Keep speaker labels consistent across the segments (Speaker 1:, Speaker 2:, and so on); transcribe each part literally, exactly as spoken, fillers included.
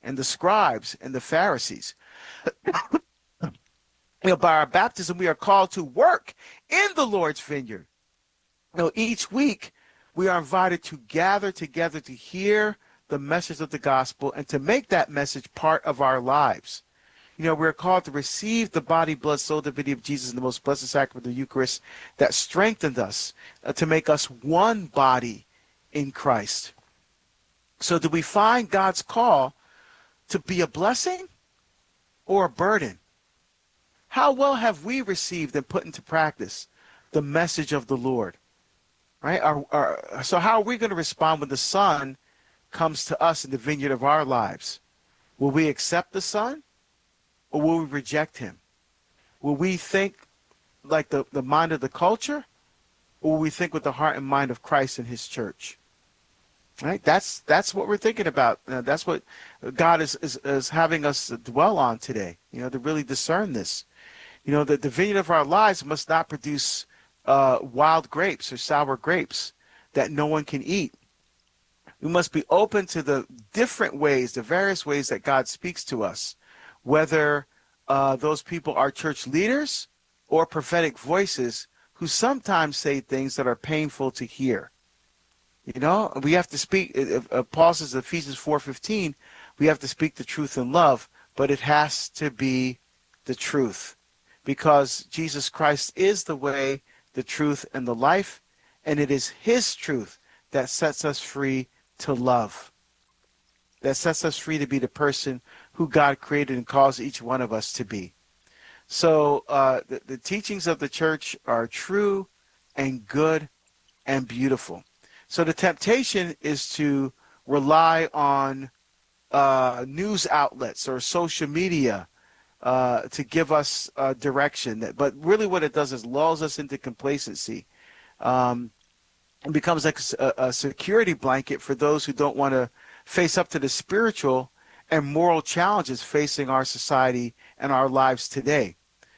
Speaker 1: and the scribes and the Pharisees. You know, by our baptism, we are called to work in the Lord's vineyard. You know, each week we are invited to gather together to hear the message of the gospel and to make that message part of our lives. You know, we're called to receive the body, blood, soul, divinity of Jesus in the most blessed sacrament of the Eucharist that strengthened us uh, to make us one body in Christ. So do we find God's call to be a blessing or a burden? How well have we received and put into practice the message of the Lord? Right? Are, are, so how are we going to respond when the Son comes to us in the vineyard of our lives? Will we accept the Son or will we reject him? Will we think like the, the mind of the culture or will we think with the heart and mind of Christ and his church? Right? That's that's what we're thinking about. Uh, that's what God is, is, is having us dwell on today, you know, to really discern this. You know, that the vineyard of our lives must not produce uh, wild grapes or sour grapes that no one can eat. We must be open to the different ways, the various ways that God speaks to us, whether uh, those people are church leaders or prophetic voices who sometimes say things that are painful to hear. You know, we have to speak, uh, Paul says in Ephesians four fifteen, we have to speak the truth in love, but it has to be the truth. Because Jesus Christ is the way, the truth, and the life, and it is his truth that sets us free to love, that sets us free to be the person who God created and calls each one of us to be. So uh, the, the teachings of the church are true and good and beautiful. So the temptation is to rely on uh, news outlets or social media Uh, to give us uh, direction. But really what it does is lulls us into complacency. Um, it becomes like a, a security blanket for those who don't want to face up to the spiritual and moral challenges facing our society and our lives today.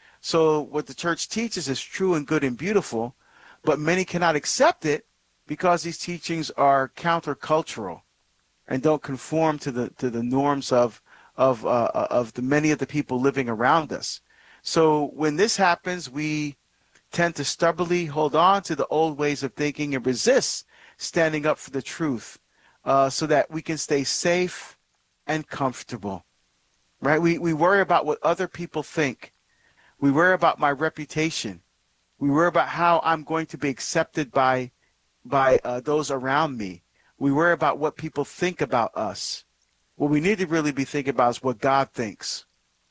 Speaker 1: So what the church teaches is true and good and beautiful, but many cannot accept it because these teachings are countercultural and don't conform to the to the norms of of uh, of the many of the people living around us. So when this happens, we tend to stubbornly hold on to the old ways of thinking and resist standing up for the truth, uh, so that we can stay safe and comfortable. Right? We we worry about what other people think. We worry about my reputation. We worry about how I'm going to be accepted by by uh, those around me. We worry about what people think about us. What we need to really be thinking about is what God thinks.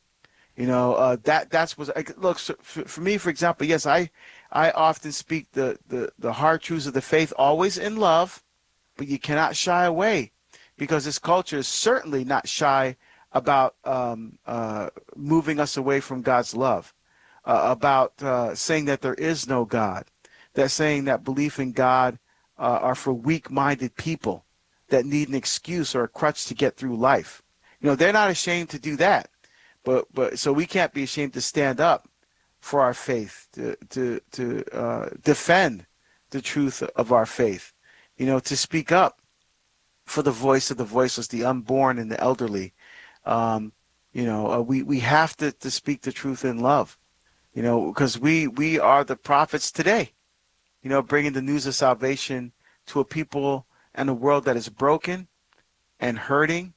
Speaker 1: You know, uh, that that's what. Look, for, for me, for example, yes, I I often speak the, the the hard truths of the faith, always in love, but you cannot shy away, because this culture is certainly not shy about um, uh, moving us away from God's love, uh, about uh, saying that there is no God, that saying that belief in God uh, are for weak-minded people that need an excuse or a crutch to get through life. You know, they're not ashamed to do that. But but so we can't be ashamed to stand up for our faith, to to to uh, defend the truth of our faith, you know, to speak up for the voice of the voiceless, the unborn and the elderly. Um, you know, uh, we we have to, to speak the truth in love, you know, because we we are the prophets today, you know, bringing the news of salvation to a people and a world that is broken and hurting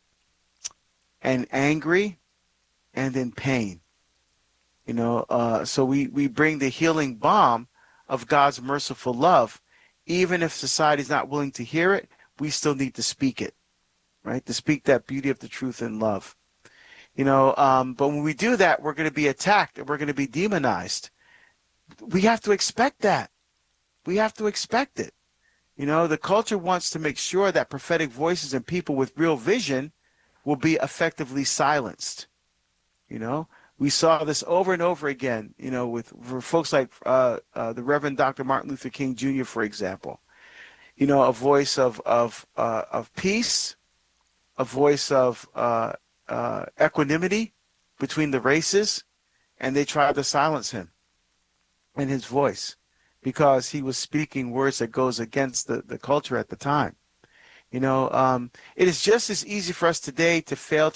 Speaker 1: and angry and in pain. You know, uh, so we, we bring the healing balm of God's merciful love. Even if society is not willing to hear it, we still need to speak it, right? To speak that beauty of the truth in love. You know, um, but when we do that, we're going to be attacked and we're going to be demonized. We have to expect that. We have to expect it. You know, the culture wants to make sure that prophetic voices and people with real vision will be effectively silenced. You know, we saw this over and over again, you know, with for folks like uh, uh, the Reverend Doctor Martin Luther King Junior, for example. You know, a voice of of uh, of peace, a voice of uh, uh, equanimity between the races, and they tried to silence him and his voice because he was speaking words that goes against the, the culture at the time. You know, um, it is just as easy for us today to fail